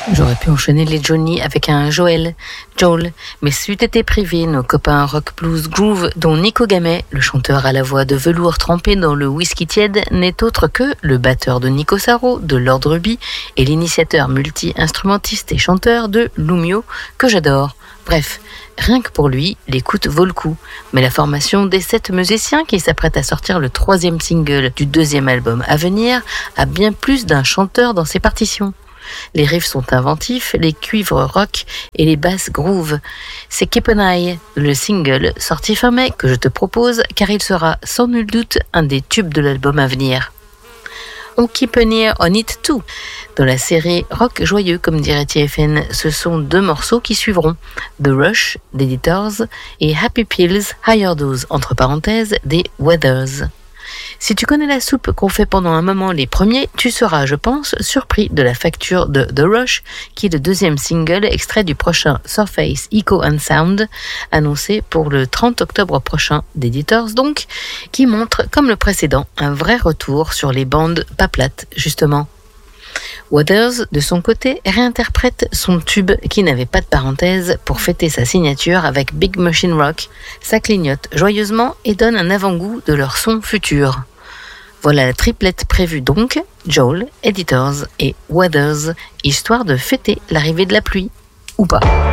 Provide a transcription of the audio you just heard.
J'aurais pu enchaîner les Johnny avec un Joel, mais c'eût été privé nos copains rock blues groove dont Nico Gamet, le chanteur à la voix de velours trempé dans le whisky tiède, n'est autre que le batteur de Nico Saro, de Lord Ruby et l'initiateur multi-instrumentiste et chanteur de Lumio, que j'adore. Bref, rien que pour lui, l'écoute vaut le coup. Mais la formation des 7 musiciens qui s'apprêtent à sortir le 3e single du 2e album à venir a bien plus d'un chanteur dans ses partitions. Les riffs sont inventifs, les cuivres rock et les basses groove. C'est Keep an Eye, le single sorti fin mai que je te propose car il sera sans nul doute un des tubes de l'album à venir. On keep an ear on it too. Dans la série Rock joyeux, comme dirait TFN, ce sont 2 morceaux qui suivront. The Rush, d'Editors, et Happy Pills, Higher Dose, entre parenthèses, des Weathers. Si tu connais la soupe qu'on fait pendant un moment les premiers, tu seras, je pense, surpris de la facture de The Rush, qui est le 2e single extrait du prochain Surface Echo and Sound, annoncé pour le 30 octobre prochain d'Editors donc, qui montre, comme le précédent, un vrai retour sur les bandes pas plates, justement. Waters, de son côté, réinterprète son tube qui n'avait pas de parenthèse pour fêter sa signature avec Big Machine Rock. Ça clignote joyeusement et donne un avant-goût de leur son futur. Voilà la triplette prévue donc, Joel, Editors et Waters, histoire de fêter l'arrivée de la pluie. Ou pas.